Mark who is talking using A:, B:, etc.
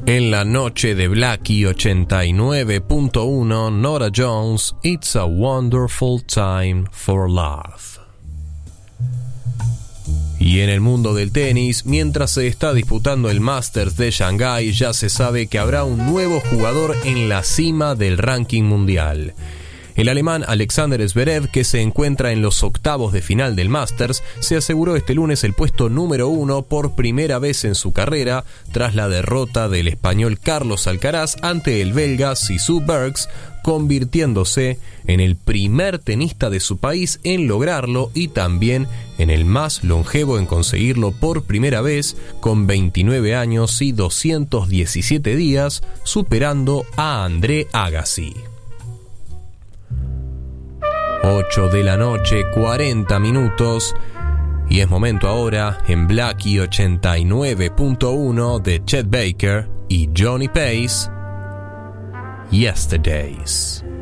A: En la noche de Blackie 89.1, Norah Jones, It's a Wonderful Time for Love. Y en el mundo del tenis, mientras se está disputando el Masters de Shanghái, ya se sabe que habrá un nuevo jugador en la cima del ranking mundial. El alemán Alexander Zverev, que se encuentra en los octavos de final del Masters, se aseguró este lunes el puesto número 1 por primera vez en su carrera, tras la derrota del español Carlos Alcaraz ante el belga Sissou Bergs, convirtiéndose en el primer tenista de su país en lograrlo y también en el más longevo en conseguirlo por primera vez, con 29 años y 217 días, superando a André Agassi. 8 de la noche, 40 minutos, y es momento ahora en Blackie 89.1 de Chet Baker y Johnny Pace, Yesterdays.